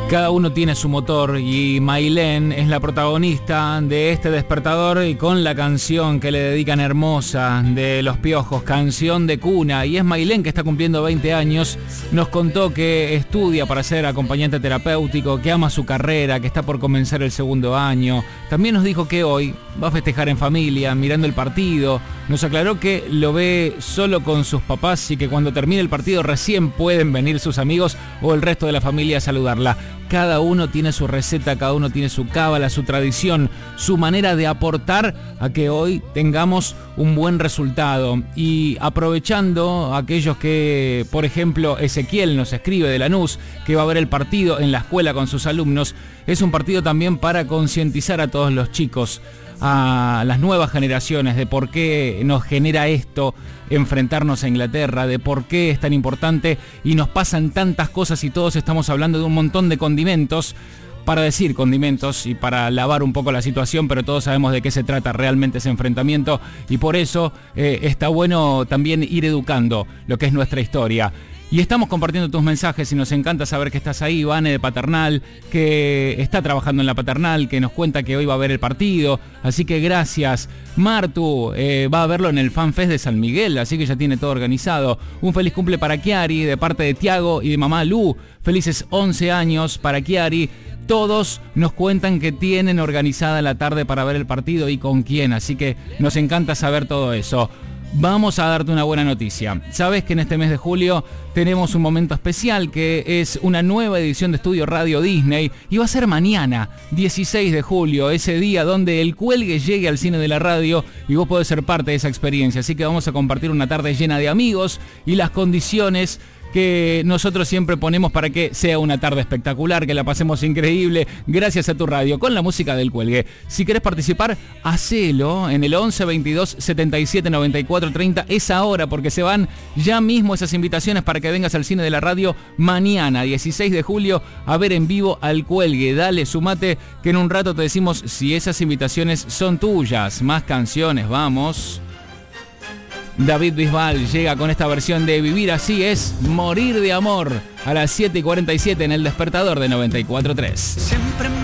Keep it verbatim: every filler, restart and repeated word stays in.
Cada uno tiene su motor y Mailén es la protagonista de este despertador y con la canción que le dedican hermosa de Los Piojos, Canción de Cuna. Y es Mailén que está cumpliendo veinte años. Nos contó que estudia para ser acompañante terapéutico, que ama su carrera, que está por comenzar el segundo año. También nos dijo que hoy va a festejar en familia, mirando el partido. Nos aclaró que lo ve solo con sus papás y que cuando termine el partido recién pueden venir sus amigos o el resto de la familia a saludarla. Cada uno tiene su receta, cada uno tiene su cábala, su tradición, su manera de aportar a que hoy tengamos un buen resultado. Y aprovechando a aquellos que, por ejemplo, Ezequiel nos escribe de Lanús, que va a ver el partido en la escuela con sus alumnos, es un partido también para concientizar a todos los chicos, a las nuevas generaciones, de por qué nos genera esto enfrentarnos a Inglaterra, de por qué es tan importante y nos pasan tantas cosas y todos estamos hablando de un montón de condimentos, para decir condimentos y para lavar un poco la situación, pero todos sabemos de qué se trata realmente ese enfrentamiento y por eso eh, está bueno también ir educando lo que es nuestra historia. Y estamos compartiendo tus mensajes y nos encanta saber que estás ahí, Vane de Paternal, que está trabajando en la Paternal, que nos cuenta que hoy va a ver el partido, así que gracias. Martu eh, va a verlo en el FanFest de San Miguel, así que ya tiene todo organizado. Un feliz cumple para Chiari de parte de Tiago y de mamá Lu, felices once años para Chiari. Todos nos cuentan que tienen organizada la tarde para ver el partido y con quién, así que nos encanta saber todo eso. Vamos a darte una buena noticia. Sabes que en este mes de julio tenemos un momento especial que es una nueva edición de Estudio Radio Disney y va a ser mañana, dieciséis de julio, ese día donde el cuelgue llegue al cine de la radio y vos podés ser parte de esa experiencia. Así que vamos a compartir una tarde llena de amigos y las condiciones que nosotros siempre ponemos para que sea una tarde espectacular, que la pasemos increíble, gracias a tu radio, con la música del cuelgue. Si querés participar, hacelo en el once veintidós setenta y siete noventa y cuatro treinta, es ahora, porque se van ya mismo esas invitaciones para que vengas al cine de la radio mañana, dieciséis de julio, a ver en vivo al cuelgue. Dale, sumate, que en un rato te decimos si esas invitaciones son tuyas. Más canciones, vamos. David Bisbal llega con esta versión de Vivir Así es Morir de Amor a las siete y cuarenta y siete en el despertador de noventa y cuatro tres.